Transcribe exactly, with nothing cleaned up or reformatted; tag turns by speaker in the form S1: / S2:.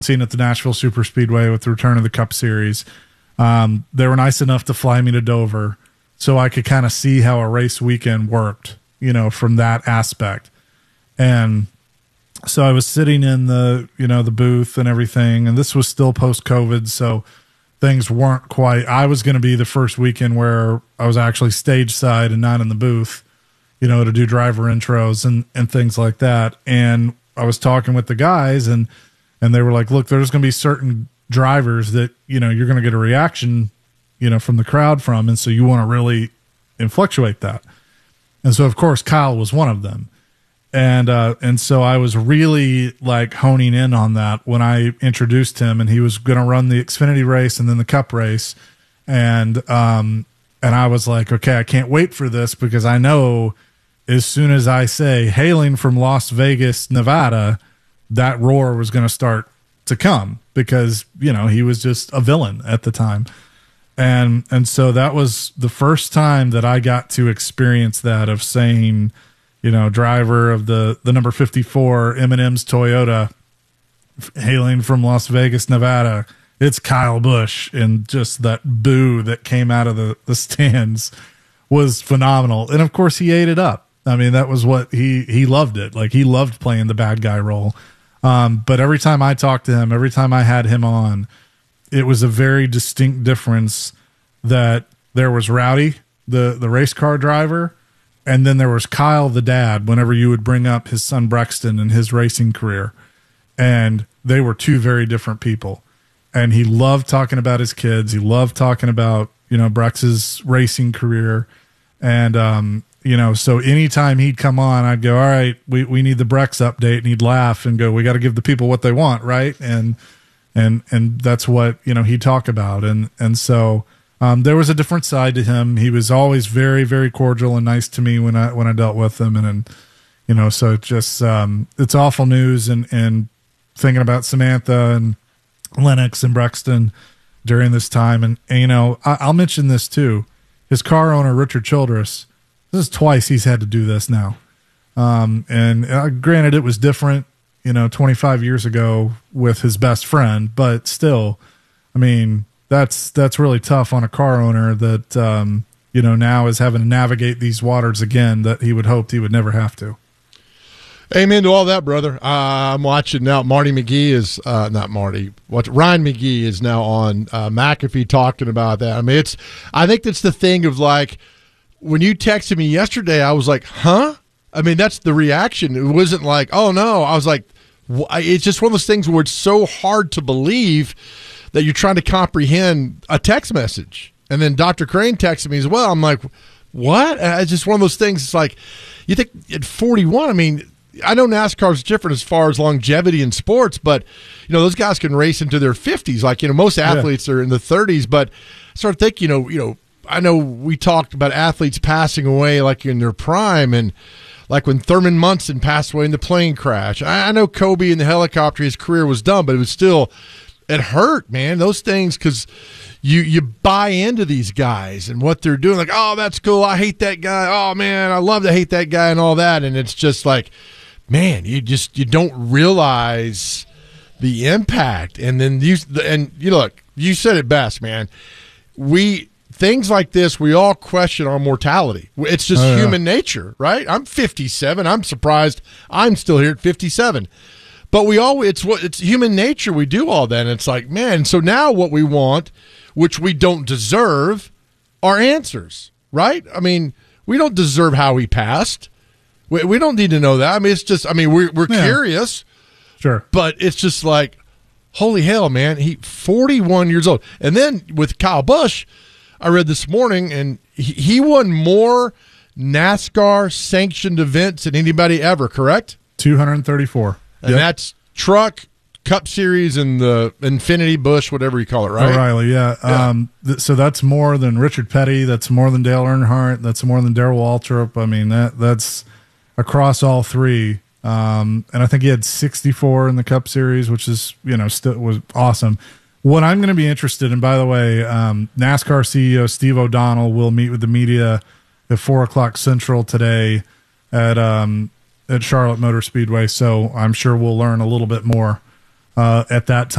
S1: seen at the Nashville Super Speedway with the return of the Cup Series. Um, they were nice enough to fly me to Dover so I could kind of see how a race weekend worked, you know, from that aspect. And so I was sitting in the, you know, the booth and everything, and this was still post-COVID, so things weren't quite, I was going to be the first weekend where I was actually stage side and not in the booth, you know, to do driver intros and, and things like that. And I was talking with the guys, and, and they were like, look, there's going to be certain drivers that, you know, you're going to get a reaction, you know, from the crowd from. And so you want to really influctuate that. And so, of course, Kyle was one of them. And, uh, and so I was really like honing in on that when I introduced him, and he was going to run the Xfinity race and then the Cup race. And, um, and I was like, okay, I can't wait for this, because I know as soon as I say hailing from Las Vegas, Nevada, that roar was going to start to come, because, you know, he was just a villain at the time. And, and so that was the first time that I got to experience that, of saying, you know, driver of the, the number fifty-four M and M's Toyota, hailing from Las Vegas, Nevada, it's Kyle Busch. And just that boo that came out of the, the stands was phenomenal. And of course he ate it up. I mean, that was what he, he loved it. Like, he loved playing the bad guy role. Um, but every time I talked to him, every time I had him on, it was a very distinct difference that there was Rowdy, the, the race car driver, and then there was Kyle, the dad, whenever you would bring up his son Brexton and his racing career. And they were two very different people. And he loved talking about his kids. He loved talking about, you know, Brex's racing career. And, um, you know, so anytime he'd come on, I'd go, all right, we, we need the Brex update. And he'd laugh and go, we got to give the people what they want. Right. And, and, and that's what, you know, he'd talk about. And, and so, Um, there was a different side to him. He was always very, very cordial and nice to me when I when I dealt with him, and, and you know, so it just um, it's awful news. And, and thinking about Samantha and Lennox and Brexton during this time, and, and you know, I, I'll mention this too. His car owner, Richard Childress, this is twice he's had to do this now. Um, and uh, granted, it was different, you know, twenty-five years ago with his best friend, but still, I mean. That's that's really tough on a car owner that, um, you know, now is having to navigate these waters again that he would hope he would never have to.
S2: Amen to all that, brother. Uh, I'm watching now. Marty McGee is uh, not Marty. What Ryan McGee is now on uh, McAfee talking about that. I mean, it's. I think that's the thing of, like, when you texted me yesterday, I was like, huh? I mean, that's the reaction. It wasn't like, oh no. I was like, it's just one of those things where it's so hard to believe that you're trying to comprehend a text message. And then Doctor Crane texted me as well. I'm like, what? It's just one of those things. It's like, you think at forty-one, I mean, I know NASCAR's different as far as longevity in sports, but, you know, those guys can race into their fifties. Like, you know, most athletes yeah. are in the thirties, but I start thinking, you know, you know, I know we talked about athletes passing away like in their prime, and like when Thurman Munson passed away in the plane crash. I, I know Kobe in the helicopter, his career was done, but it was still, it hurt, man. Those things, because you you buy into these guys and what they're doing. Like, oh, that's cool. I hate that guy. Oh man, I love to hate that guy and all that. And it's just like, man, you just you don't realize the impact. And then you and you look, you said it best, man. We things like this, we all question our mortality. It's just oh, yeah. human nature, right? I'm fifty-seven. I'm surprised I'm still here at fifty-seven. But we all, it's what it's human nature. We do all that. And it's like, man, so now what we want, which we don't deserve, are answers, right? I mean, we don't deserve how he passed. We, we don't need to know that. I mean, it's just, I mean, we're, we're yeah. curious.
S1: Sure.
S2: But it's just like, holy hell, man. He forty-one years old. And then with Kyle Busch, I read this morning, and he, he won more NASCAR sanctioned events than anybody ever, correct?
S1: two hundred thirty-four.
S2: And
S1: yep.
S2: that's truck, Cup Series, and the Infinity Busch, whatever you call it, right?
S1: O'Reilly, yeah. yeah. Um, th- so that's more than Richard Petty. That's more than Dale Earnhardt. That's more than Darrell Waltrip. I mean, that that's across all three. Um, and I think he had sixty-four in the Cup Series, which is, you know, still was awesome. What I'm going to be interested in, by the way, um, NASCAR C E O Steve O'Donnell will meet with the media at four o'clock Central today at um, at Charlotte Motor Speedway. So I'm sure we'll learn a little bit more uh, at that time.